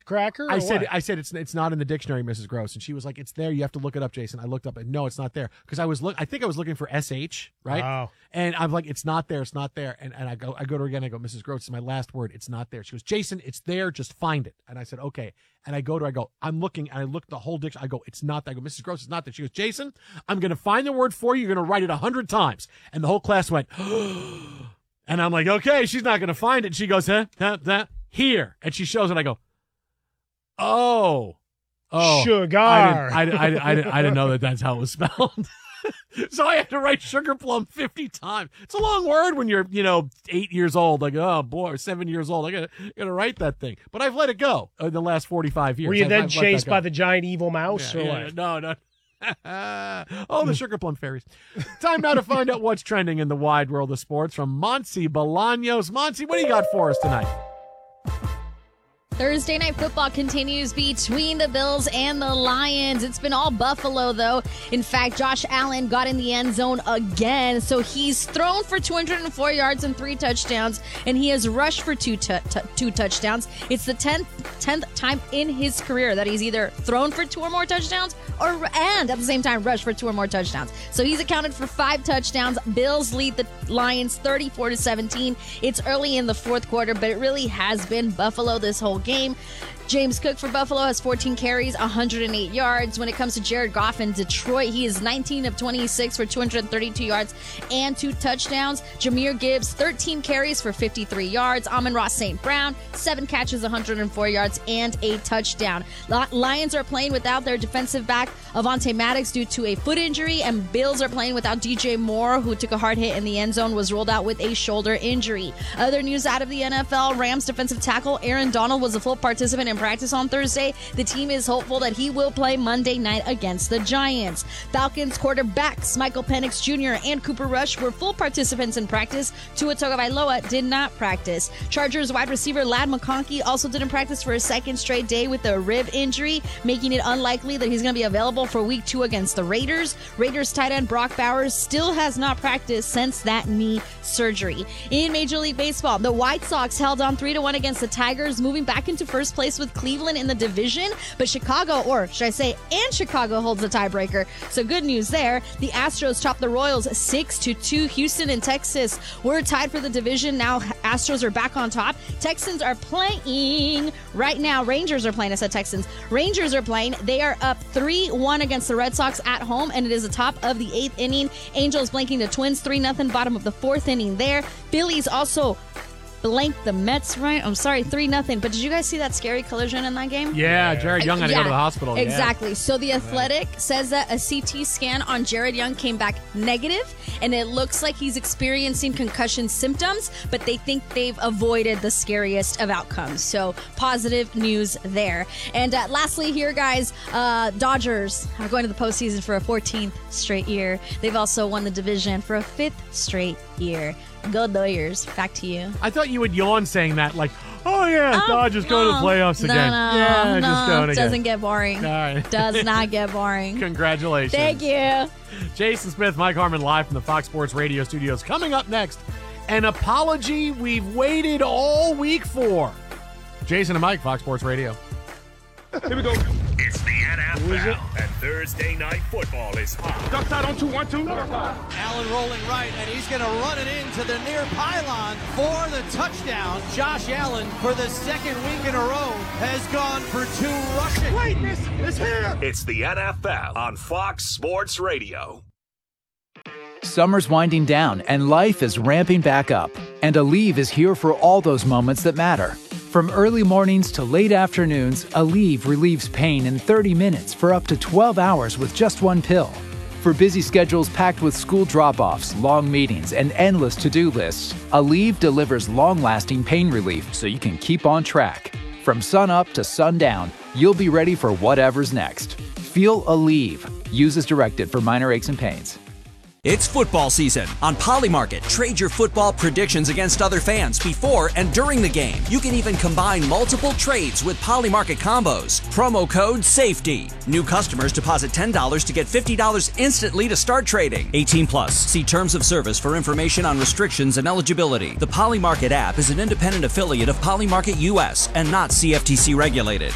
cracker? Or I what? said it's not in the dictionary, Mrs. Gross, and she was like, "It's there. You have to look it up, Jason." I looked up, and no, it's not there because I think I was looking for sh, right? Oh. And I'm like, "It's not there. It's not there." And I go to her again. I go, "Mrs. Gross, it's my last word. It's not there." She goes, "Jason, it's there. Just find it." And I said, "Okay." And I go, "I'm looking," and I look the whole dictionary. I go, "It's not there." I go, "Mrs. Gross, it's not there." She goes, "Jason, I'm going to find the word for you. You're going to write it 100 times." And the whole class went, and I'm like, "Okay, she's not going to find it." And she goes, "Here." And she shows it. I go, Oh, sugar. I didn't know that's how it was spelled. So I had to write sugar plum 50 times. It's a long word when you're, 8 years old. Like, oh boy, 7 years old. I gotta write that thing. But I've let it go in the last 45 years. Were you then I've chased by the giant evil mouse or what? No. Oh, the sugar plum fairies. Time now to find out what's trending in the wide world of sports from Monty Bolaños. Monty, what do you got for us tonight? Thursday Night Football continues between the Bills and the Lions. It's been all Buffalo, though. In fact, Josh Allen got in the end zone again. So he's thrown for 204 yards and 3 touchdowns, and he has rushed for two touchdowns. It's the 10th time in his career that he's either thrown for 2 or more touchdowns and at the same time rushed for 2 or more touchdowns. So he's accounted for 5 touchdowns. Bills lead the Lions 34-17. It's early in the fourth quarter, but it really has been Buffalo this whole game. James Cook for Buffalo has 14 carries, 108 yards. When it comes to Jared Goff in Detroit, he is 19 of 26 for 232 yards and 2 touchdowns. Jahmyr Gibbs, 13 carries for 53 yards. Amon-Ra St. Brown, 7 catches, 104 yards, and a touchdown. Lions are playing without their defensive back, Avonte Maddox, due to a foot injury, and Bills are playing without DJ Moore, who took a hard hit in the end zone, was ruled out with a shoulder injury. Other news out of the NFL, Rams defensive tackle Aaron Donald was a full participant in practice on Thursday. The team is hopeful that he will play Monday night against the Giants. Falcons quarterbacks Michael Penix Jr. and Cooper Rush were full participants in practice. Tua Tagovailoa did not practice. Chargers wide receiver Ladd McConkey also didn't practice for a second straight day with a rib injury, making it unlikely that he's going to be available for week 2 against the Raiders. Raiders tight end Brock Bowers still has not practiced since that knee surgery. In Major League Baseball, the White Sox held on 3-1 against the Tigers, moving back into first place with Cleveland in the division, but Chicago holds the tiebreaker. So good news there. The Astros topped the Royals 6-2. Houston and Texas were tied for the division. Now Astros are back on top. Texans are playing right now. Rangers are playing. I said Texans. Rangers are playing. They are up 3-1 against the Red Sox at home, and it is the top of the 8th inning. Angels blanking the Twins 3-0, bottom of the 4th inning there. Phillies also blanked the Mets, right? I'm sorry, 3-0. But did you guys see that scary collision in that game? Yeah, Jared Young had to go to the hospital. Exactly. Yeah. So The Athletic says that a CT scan on Jared Young came back negative, and it looks like he's experiencing concussion symptoms, but they think they've avoided the scariest of outcomes. So positive news there. And lastly here, guys, Dodgers are going to the postseason for a 14th straight year. They've also won the division for a 5th straight year. Go Dodgers. Back to you. I thought you would yawn saying that, like, oh yeah, Dodgers go to the playoffs again. Just going again. Doesn't get boring. All right. Does not get boring. Congratulations. Thank you. Jason Smith, Mike Harmon, live from the Fox Sports Radio studios. Coming up next, an apology we've waited all week for. Jason and Mike, Fox Sports Radio. Here we go. It's the NFL, and Thursday Night Football is hot. Duck side on 2-1-2. Allen rolling right, and he's going to run it into the near pylon for the touchdown. Josh Allen, for the 2nd week in a row, has gone for 2 rushing. Wait, it's here. It's the NFL on Fox Sports Radio. Summer's winding down, and life is ramping back up. And Aleve is here for all those moments that matter. From early mornings to late afternoons, Aleve relieves pain in 30 minutes for up to 12 hours with just 1 pill. For busy schedules packed with school drop-offs, long meetings, and endless to-do lists, Aleve delivers long-lasting pain relief so you can keep on track. From sun up to sundown, you'll be ready for whatever's next. Feel Aleve. Use as directed for minor aches and pains. It's football season. On Polymarket, trade your football predictions against other fans before and during the game. You can even combine multiple trades with Polymarket combos. Promo code SAFETY. New customers deposit $10 to get $50 instantly to start trading. 18 plus. See terms of service for information on restrictions and eligibility. The Polymarket app is an independent affiliate of Polymarket US and not CFTC regulated.